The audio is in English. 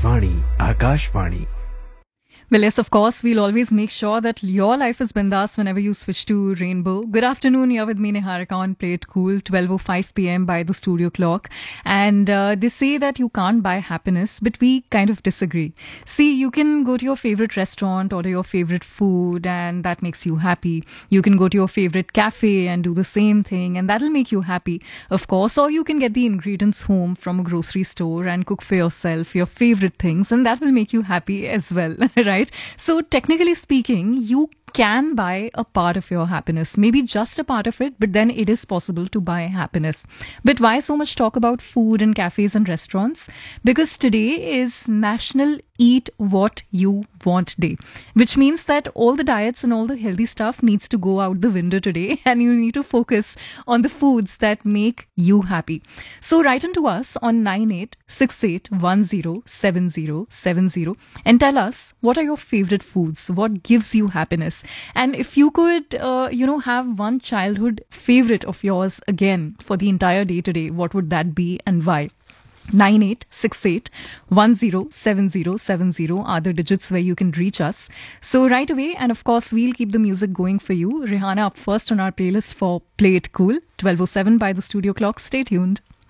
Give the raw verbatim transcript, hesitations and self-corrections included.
Vani, Akashvani. Well, yes, of course, we'll always make sure that your life is bindas whenever you switch to Rainbow. Good afternoon, you're with me, Niharika, on Play It Cool, twelve oh five p.m. by the studio clock. And uh, they say that you can't buy happiness, but we kind of disagree. See, you can go to your favorite restaurant, order your favorite food, and that makes you happy. You can go to your favorite cafe and do the same thing, and that'll make you happy, of course. Or you can get the ingredients home from a grocery store and cook for yourself your favorite things, and that will make you happy as well, right? So technically speaking, you can buy a part of your happiness, maybe just a part of it, but then it is possible to buy happiness. But why so much talk about food and cafes and restaurants? Because today is National Eat What You Want Day, which means that all the diets and all the healthy stuff needs to go out the window today, and you need to focus on the foods that make you happy. So write into us on nine eight six eight one zero seven zero seven zero and tell us, what are your favorite foods? What gives you happiness? And if you could, uh, you know, have one childhood favorite of yours again for the entire day today, what would that be and why? nine eight six eight one zero seven zero seven zero are the digits where you can reach us. So right away, and of course, we'll keep the music going for you. Rihanna up first on our playlist for Play It Cool, twelve oh seven by the studio clock. Stay tuned.